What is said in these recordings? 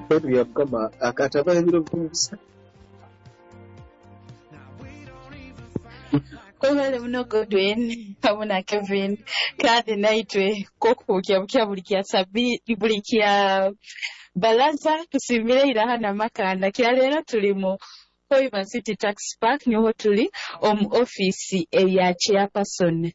Kwetu ya mukama akataba ebiro by'omukisa. Kwebale muno Godwin hamuna Kevin kandi naitwe kokuukya bukya buli kya balaza tusimbire irahana makanda kya leero tuli mu Hoima City Tax Park niho tuli omu office eya chairperson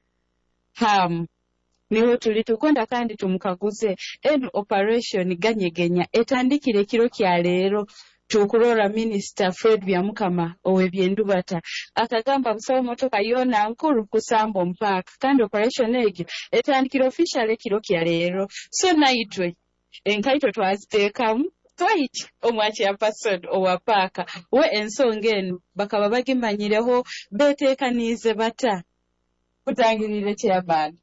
niho tuli tukonda kandi tumukaguze eno operation ganyegenya etandikire kiro kya leero tukurora Minister Fred Byamukama ow'ebyendubata akagamba busaba motoka yona nkuru kusamba mpaka kandi operation egyo etandikira official kiro kya leero so naitwe enkaito twaziteekamu twaiti omwachi ya person owa paka we ensonga eno bakaba bagimanyireho beteekaniize bata kutangirire chairman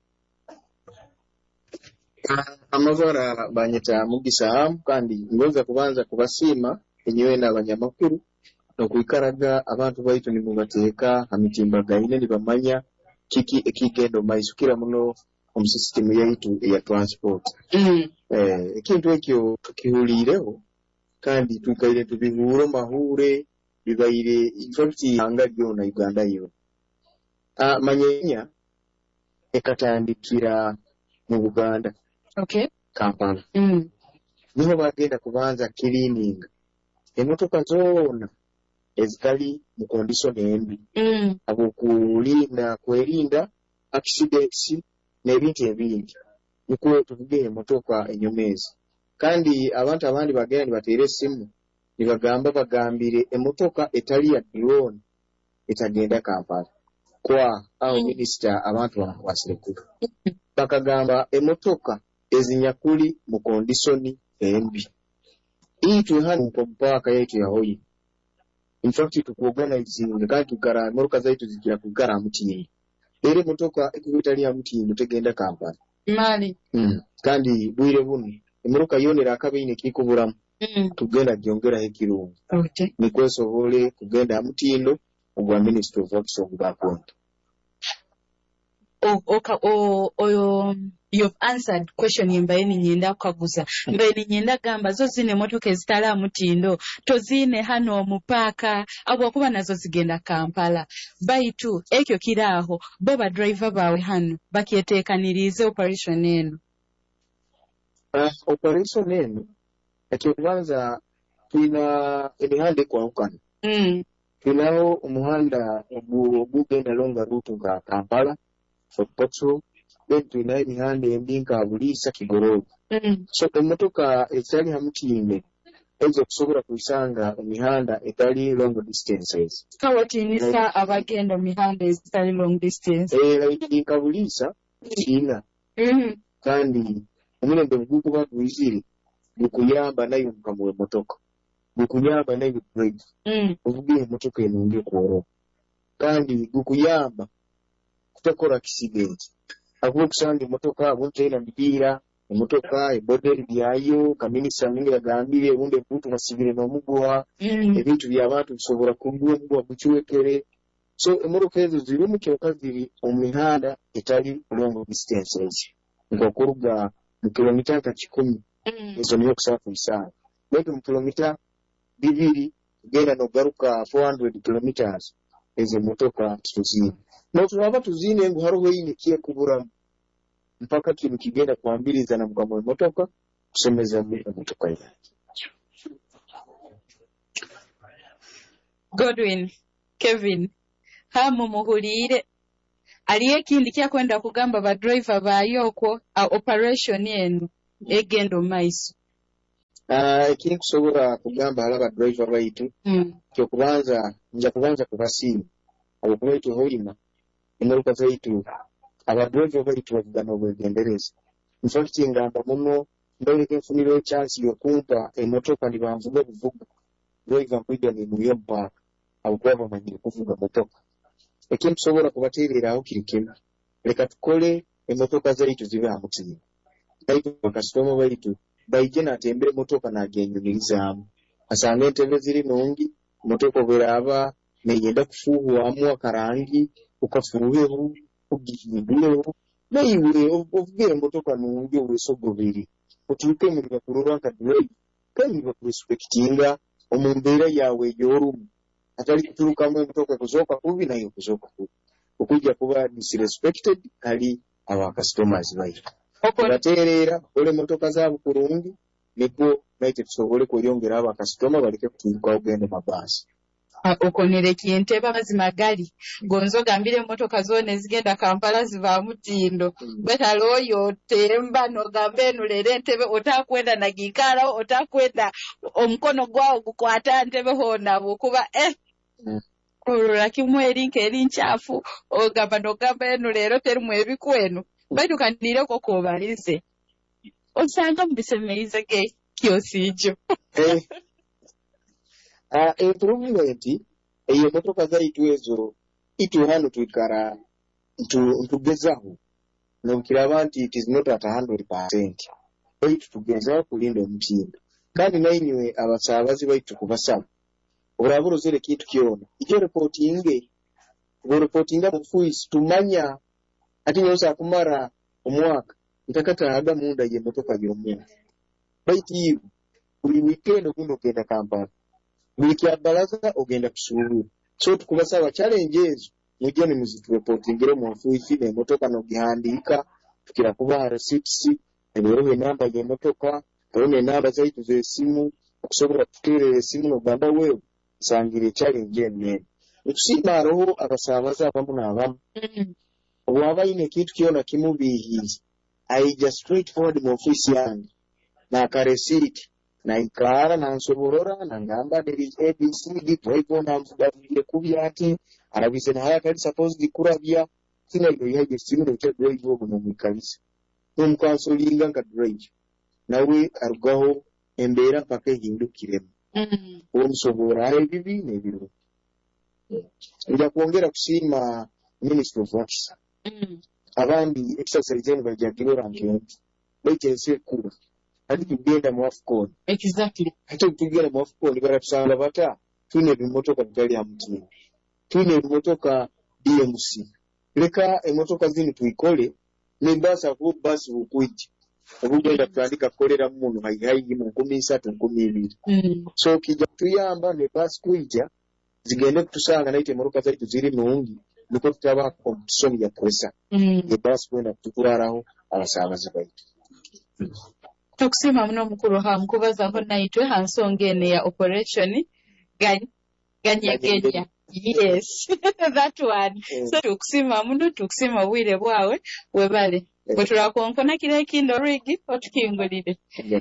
Amazora banyeta mugisa hamu kandi ngoza kubanza kubasiima enyewe n'abanyamakuru n'okwikaraga abantu baitu nimubateeka hamitimbagaine nibamanya kiki ekigendo maisukira muno omu system yaitu eya transport. Ekintu ekyo tukihuliireho kandi tukaire tubihuuro mahure bibaire infoti yanga byona Uganda yo. Manyenya ekatandikira mu Buganda. Okay. Kampala. Niho bagenda kubanza cleaning. Emotoka zoona ezitali mu condition embi. Abukulinda kwerinda accidents n'ebintu ebindi. Nikuwe tuvuge emotoka enyomezi. Kandi abantu abandi bagenda nibateera essimu bagambire emotoka etali ya drone etagenda Kampala. Kwa au minister abantu bakwasire ku. Bakagamba emotoka ezinyakuli mu condition embi. Hii tuhani kwa mpaka yetu ya Hoima. In fact tukuorganize kandi tukara motoka zaitu zikira kugara mutini. Ere motoka ekubitali ya mutini tegenda Kampala. Mali. Kandi bwire buno emotoka yonera akabeine kikuburamu. Tugenda gyongera ekirungu. Okay. Nikwesobole kugenda mutindo ogwa Ministry of Works ogubakonta. You've answered question yembaini nyenda kukaguza. Mbaini nyenda gamba zo zine motoka ezitala mutindo tozine hano omupaka abwakuba nazo zigenda Kampala. Baitu ekyo kiraho boba driver bawe hano bakyeteekanirize operation eno. Operation eno ekyokubanza tulina emihanda kwa ukana. Tunaho umuhanda ogugenda longa route nga Kampala Potso tulina emihanda embi Buliisa Kigorogo. So emotoka ezitali hamutinde ezo okusobola kuyisanga emihanda etali long distances. Kawatinisa abagenda mihanda ezitali long distance. Like Buliisa Kiina. Kandi omulembe gukuba tuyizire gukuyamba nayo mukamuwe motoka. Gukuyamba nayo break. Ovuge emotoka enunge kworo. Kandi gukuyamba kutakora accident. Akuba kusanga emotoka abunteera mbiira emotoka eboderi byayo kaminisa mingi yagambire unde mputu masibire n'omugwa ebintu by'abantu bisobora kugwa omugwa mukiwekere. So emotoka ezo ziri mu kyoka ziri mu mihanda etali long distances. Ngokuruga mu kilomita 10 ezo niyo kusaba kuyisanga. Bwete mu kilomita 2 genda n'ogaruka 400 kilometers ezo motoka tuzine. N'otulaba tuzine ngo hariho yinikiye kubura mpaka kintu kigenda kwambiriza na mugamo motoka kusomeza motoka ye. Godwin, Kevin, hamu muhulire aliye kindi kya kwenda kugamba ba driver bayoko operation eno egendo maiso. Kiri kusobola kugamba alaba driver baitu kyo kubanza kubasiima obukwete Hoima emotoka zaitu abadriver baitu bagana obwegendereza. In fact ngamba muno ndoleke nfuniro chance yokumpa emotoka nibanvuga buvuga driver kwida ni muyo mpaka abukwaba manyire kuvuga motoka. Ekintu sobola kubateerera aho kirikema leka tukole emotoka zaitu zibe hamutini baitu bakasitoma baitu baijena atembere motoka nagenyumirizamu asanga entebe ziri nungi motoka bweraba neyenda kufuuhwamu akarangi ukafuuheho ugihinduleho naiwe ovuge emotoka nungi obweso bubiri otuuke mu kurora nka drive kandi respectinga omumbeera yawe y'olumu atali kuturukamu emotoka kuzooka kubi naye kuzooka kubi okujja kuba disrespected ali aba customers baita bateerera ole motoka zaabo kurungi niko naite tusobole kuyongera aba customer baleke kutuuka ogende mabaasi okonere kiyenteba mazima gali gonzo gambire motoka zone zigenda Kampala ziva mutindo betaloyo temba no gambenu lere ntebe otakwenda na gikala otakwenda omukono gwawo gukwata ntebe hona bukuba olula kimweri nkeri nchafu ogamba no gambenu lero terimwe ebikwenu baitu kanire ko kobalize osanga mbisemeize ke kyosijo improvement eyo motoka zaitu ezo itu hano tuikara ntugezaho nokiraba nti it is not at 100%. Baitu tugezaho kulinda omutindo kandi nainywe abasaabazi baitu kubasaba olaburo zere kitu kyona icyo reportinga mufuisi tumanya ati nyosa kumara omwaka ntakataaga munda ye motoka y'omuntu baitu buli weekend okundo kenda Kampala wiki ya baraza ogenda kusuru so tukubasaba challenge ezo mujye ni muzitu reportingire mu ofuisi ne motoka no gihandika tukira kuba receipts ebero namba ye motoka ne namba zaitu z'esimu okusobola kuterera esimu no gamba wewe sangire challenge enne tusimaro abasabaza abamu n'abamu obwaba ine kitu kyona kimubihiza aija straight forward mu ofuisi yange na karesiti na ikara na nsoborora na ngamba deri ABCD twaiko na mfudavile kubyati arabise na haya kali supposed kurabya kina iyo yaje simu cyo drive obo mu mikalisa umkansolinga nka drive nawe arugaho embera paka hindukiremo umusobora ebibi nebiro nja kuongera kusima Ministry of Works abandi exercise eno bajagirora nkenti baikense kuba ati tugenda mu AFCON exactly ati tugenda mu AFCON baratusanga bata tune bimotoka bitali amutini tune bimotoka DMC leka emotoka zini tuikole ne basa ku basi bukwiti obugenda tutandika kukolera mu muntu hayi mu 13-12 so kijja tuyamba ne basi kuija zigende kutusanga naite emotoka zaitu ziri nungi niko tutaba competition ya pressure ne basi kwenda kuturaraho abasabazi baitu tukusima muno mukuru hamukubaza ho naitwe hansonga ene ya operation ganyegenya yes that one so tukusima muno tukusima bwire bwawe webale bwetulakonkona kire kindo rigi otukingulire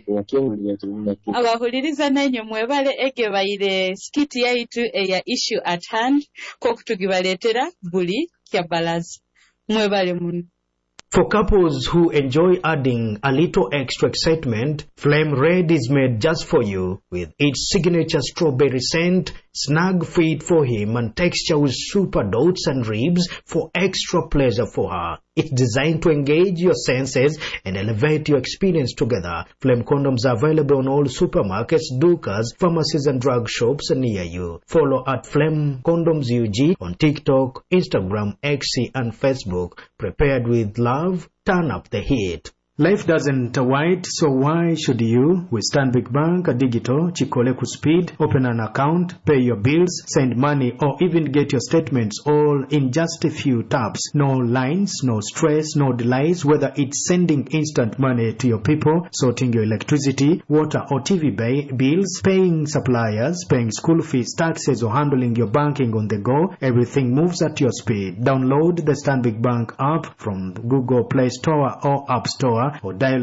abahuliriza nanyo mwebale ege bayire skiti yaitu eya issue at hand ko kutugibaletera buli kyabalazi mwebale muno. For couples who enjoy adding a little extra excitement, Flame Red is made just for you with its signature strawberry scent, snug fit for him and texture with super dots and ribs for extra pleasure for her. It's designed to engage your senses and elevate your experience together. Flame condoms are available on all supermarkets, Dukas, pharmacies and drug shops near you. Follow at Flame Condoms UG on TikTok, Instagram, X and Facebook. Prepared with love, turn up the heat. Life doesn't wait, so why should you? With Stanbic Bank Digital, Chikole Speed, open an account, pay your bills, send money, or even get your statements all in just a few taps. No lines, no stress, no delays, whether it's sending instant money to your people, sorting your electricity, water or TV bills, paying suppliers, paying school fees, taxes, or handling your banking on the go. Everything moves at your speed. Download the Stanbic Bank app from Google Play Store or App Store, or dial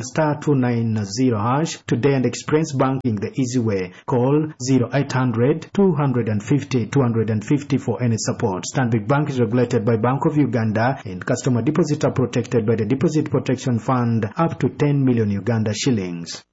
*290# today and experience banking the easy way. Call 0800 250 250 for any support. Stanbic Bank is regulated by Bank of Uganda and customer deposits are protected by the Deposit Protection Fund up to 10 million Uganda shillings.